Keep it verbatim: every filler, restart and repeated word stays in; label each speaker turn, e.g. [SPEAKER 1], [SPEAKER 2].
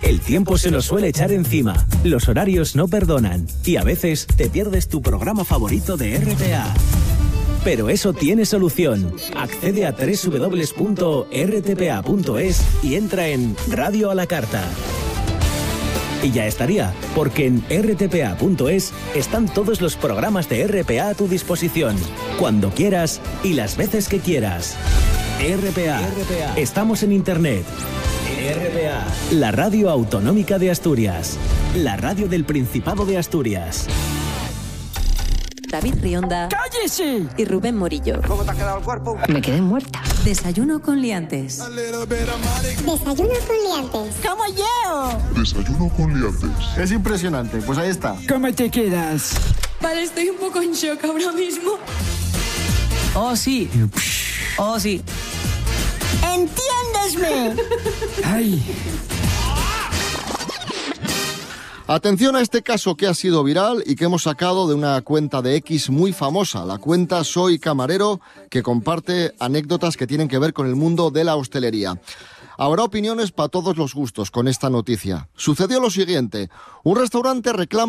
[SPEAKER 1] El tiempo se nos suele echar encima, los horarios no perdonan y a veces te pierdes tu programa favorito de R T A. Pero eso tiene solución. Accede a doble u doble u doble u punto r t p a punto es y entra en Radio a la Carta. Y ya estaría, porque en r t p a punto es están todos los programas de R P A a tu disposición, cuando quieras y las veces que quieras. R P A. R P A. Estamos en Internet. R P A. La radio autonómica de Asturias. La radio del Principado de Asturias.
[SPEAKER 2] David Rionda.
[SPEAKER 3] ¡Cállese!
[SPEAKER 2] Y Rubén Morillo.
[SPEAKER 4] ¿Cómo te ha quedado el cuerpo?
[SPEAKER 3] Me quedé muerta.
[SPEAKER 2] Desayuno con liantes.
[SPEAKER 5] Desayuno con liantes.
[SPEAKER 3] ¡Como yo!
[SPEAKER 6] Desayuno con liantes.
[SPEAKER 7] Es impresionante, pues ahí está.
[SPEAKER 3] ¿Cómo te quedas?
[SPEAKER 8] Vale, estoy un poco en shock ahora mismo.
[SPEAKER 3] Oh, sí. Oh, sí. ¡Entiéndesme! ¡Ay!
[SPEAKER 7] Atención a este caso que ha sido viral y que hemos sacado de una cuenta de X muy famosa, la cuenta Soy Camarero, que comparte anécdotas que tienen que ver con el mundo de la hostelería. Habrá opiniones para todos los gustos con esta noticia. Sucedió lo siguiente: un restaurante reclama